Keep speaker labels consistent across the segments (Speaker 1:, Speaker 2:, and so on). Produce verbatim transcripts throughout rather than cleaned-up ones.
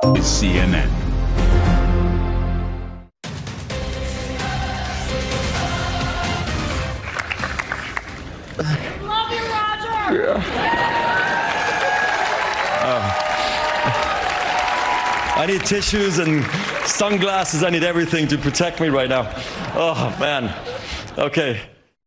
Speaker 1: is C N N.
Speaker 2: Love you, Roger!
Speaker 3: Yeah. Uh, I need tissues and sunglasses. I need everything to protect me right now. Oh, man. Okay.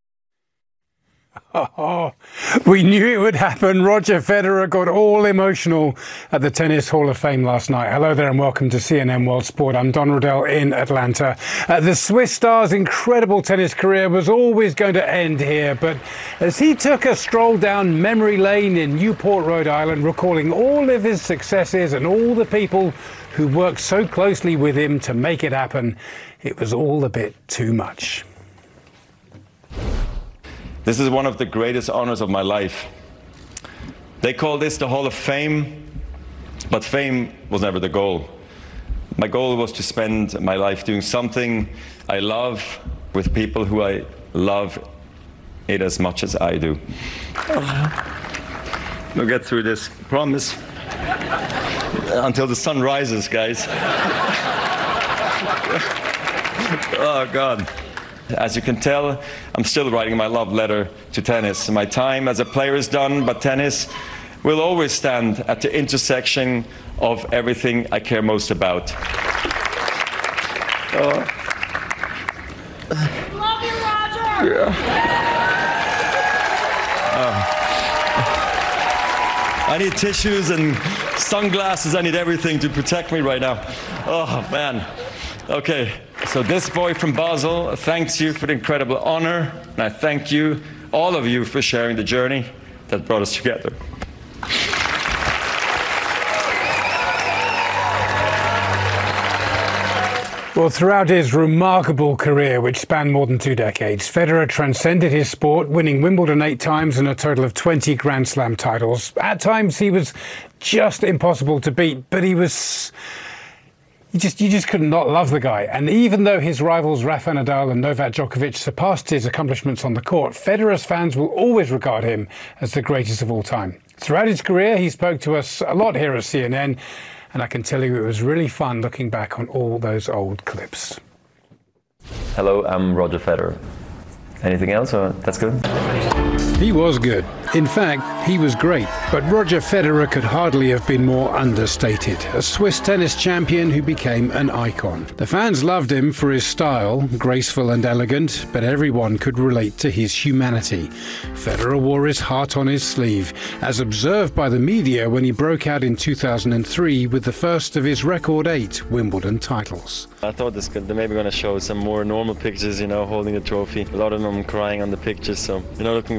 Speaker 4: Oh, we knew it would happen. Roger Federer got all emotional at the Tennis Hall of Fame last night. Hello there and welcome to C N N World Sport. I'm Don Riddell in Atlanta. Uh, the Swiss star's incredible tennis career was always going to end here, but as he took a stroll down memory lane in Newport, Rhode Island, recalling all of his successes and all the people who worked so closely with him to make it happen, it was all a bit too much.
Speaker 3: This is one of the greatest honors of my life. They call this the Hall of Fame, but fame was never the goal. My goal was to spend my life doing something I love with people who I love it as much as I do. We'll get through this, promise. Until the sun rises, guys. Oh, God. As you can tell, I'm still writing my love letter to tennis. My time as a player is done, but tennis will always stand at the intersection of everything I care most about.
Speaker 2: Uh, love you, Roger!
Speaker 3: Yeah. Uh, I need tissues and sunglasses. I need everything to protect me right now. Oh, man. Okay. So this boy from Basel thanks you for the incredible honor, and I thank you, all of you, for sharing the journey that brought us together.
Speaker 4: Well, throughout his remarkable career, which spanned more than two decades, Federer transcended his sport, winning Wimbledon eight times and a total of twenty Grand Slam titles. At times, he was just impossible to beat, but he was... You just, you just could not love the guy. And even though his rivals Rafa Nadal and Novak Djokovic surpassed his accomplishments on the court, Federer's fans will always regard him as the greatest of all time. Throughout his career, he spoke to us a lot here at C N N, and I can tell you it was really fun looking back on all those old clips.
Speaker 3: Hello, I'm Roger Federer. Anything else, or that's good?
Speaker 4: He was good. In fact, he was great. But Roger Federer could hardly have been more understated. A Swiss tennis champion who became an icon. The fans loved him for his style, graceful and elegant, but everyone could relate to his humanity. Federer wore his heart on his sleeve, as observed by the media when he broke out in two thousand three with the first of his record eight Wimbledon titles.
Speaker 3: I thought this could, they're maybe going to show some more normal pictures, you know, holding the trophy. A lot of them crying on the pictures, so, you know, looking